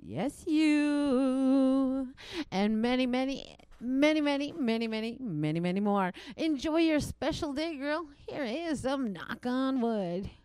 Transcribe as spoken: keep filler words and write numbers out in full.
Yes, you. And many, many, many, many, many, many, many, many more. Enjoy your special day, girl. Here is some knock on wood.